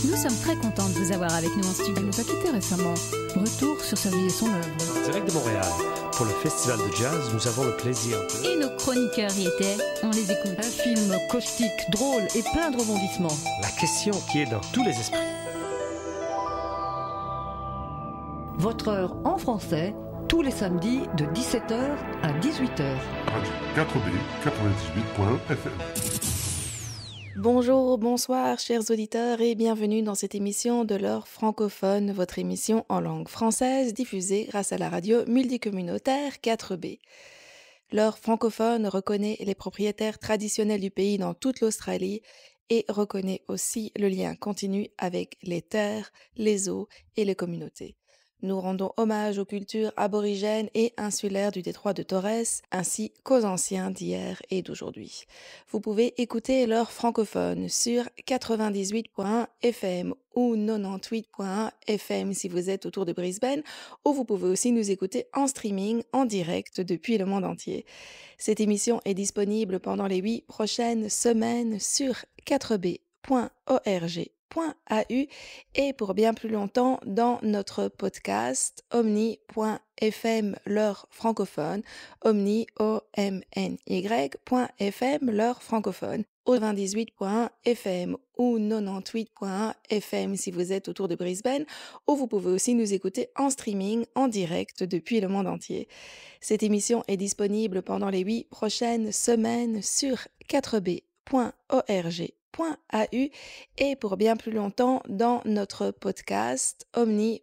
Nous sommes très contents de vous avoir avec nous en studio. Elle nous a quittés récemment. Retour sur sa vie et son œuvre. Direct de Montréal, pour le Festival de Jazz, nous avons le plaisir Et nos chroniqueurs y étaient, on les écoute. Un film caustique, drôle et plein de rebondissements. La question qui est dans tous les esprits. Votre heure en français, tous les samedis de 17h à 18h. Radio 4B 98.fm. Bonjour, bonsoir chers auditeurs et bienvenue dans cette émission de l'heure francophone, votre émission en langue française diffusée grâce à la radio multicommunautaire 4B. L'heure francophone reconnaît les propriétaires traditionnels du pays dans toute l'Australie et reconnaît aussi le lien continu avec les terres, les eaux et les communautés. Nous rendons hommage aux cultures aborigènes et insulaires du détroit de Torres, ainsi qu'aux anciens d'hier et d'aujourd'hui. Vous pouvez écouter l'heure francophone sur 98.1 FM ou 98.1 FM si vous êtes autour de Brisbane, ou vous pouvez aussi nous écouter en streaming, en direct depuis le monde entier. Cette émission est disponible pendant les 8 prochaines semaines sur 4b.org. Et pour bien plus longtemps dans notre podcast omni.fm l'heure francophone, omni omny.fm l'heure francophone, au 98.1 FM ou 98.1 FM si vous êtes autour de Brisbane, ou vous pouvez aussi nous écouter en streaming, en direct depuis le monde entier. Cette émission est disponible pendant les 8 prochaines semaines sur 4b.org. Et pour bien plus longtemps dans notre podcast omni.fm